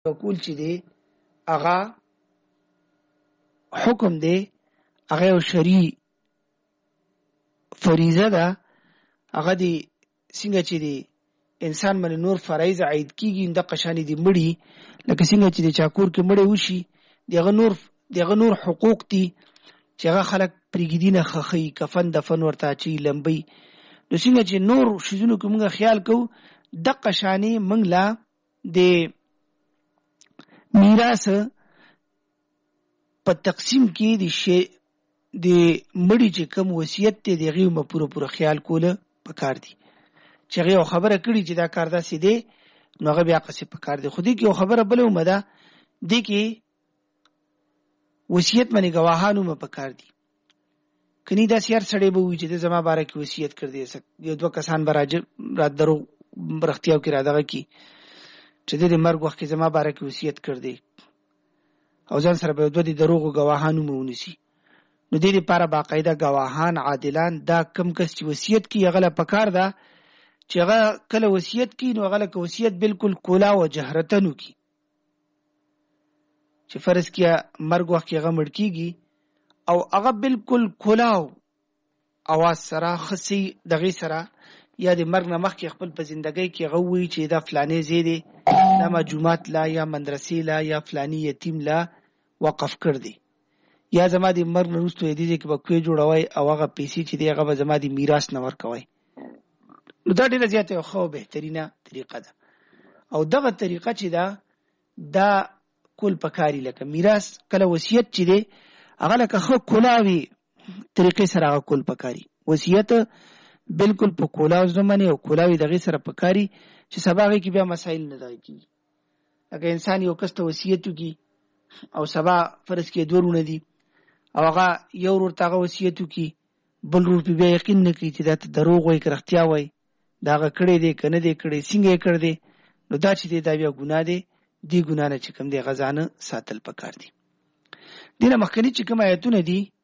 کول چې دی هغه حکم دی، هغه یو شرعي فریضه ده. هغه دی څنګه چې دی انسان باندې نور فرایض عاید کیږي د قشانې دی مړي، لکه څنګه چې د چاکور کې مړي وشي دغه نور حقوق دي چې هغه خلک پرېږدي نه خخي کفن دفن ورته اچي لمبي. نو څنګه چې نور شیزونو کې موږ خیال کوو د قشانې موږ لا د میراث په تقسیم کې د مړي چې کوم وصیت دی دغه په پوره خیال کوله پکار دي. چې هغه یو خبره کړي چې دا کار داسې دی نو هغه بیا قصې پکار دي. خو دې کې یو خبره بله هم ده، دې کې وصیت باندې ګواهانو مې پکار دي. کني داسې هر سړی به وي چې د زما باره کې وصیت کړ دی، یو دوه کسان به را درو برختیاو کې را دغه کې چې د مرګ وخت کې زما باره کې وصیت کړ دی او ځان سره به دوه د دروغو ګواهانو مې ونیسي. نو دې لپاره باقاعده ګواهان عادلان دا کم کس چې وصیت کوي هغه له پکار ده چې هغه کله وصیت کوي نو هغه لکه وصیت بالکل کولا او جهرتن وکړي. چې فرض کیا مرګ وخت کې هغه مړ کیږي او هغه بالکل کولاو اواز سره خسي دغه سره یا د مرګ نه مخکې خپل په زندګۍ کې هغه وایي چې دا فلانې ځای دی، دا مجومات لا یا مدرسې لا یا فلاني یتیم لا وقف کړ دی، یا زما د مرګ نه وروسته یې دې کې به کوی جوړوي او هغه پیسې چې دی هغه به زما د میراث نه ورکوي. نو دا ډېره زیاته یو ښه بهترینه طریقه ده. او دغه طریقه چې دا کول پکاري لکه میراث کله وصیت چې دی هغه لکه ښه کولاوي طریقې سره هغه کول پکاري. وصیت بالکل په کولاو زمانه او کولاوي دغه سره پکاري چې سبا کې بیا مسائل نه دای کی. اګه انسان یو کس ته وصیت وکي او سبا فرض کې دورونه دي او هغه یو ورته هغه وصیت وکي بل ور په یقین نه کوي چې دا دروغ وایي کرختیا وایي دا کړي دي کنه دي کړي څنګه کړ دي، نو دا چې دا بیا ګناه دي. دی ګناه نه چې کوم دی غزانه ساتل پکار دي. دینه مخکنی چې کوم آیتونه دي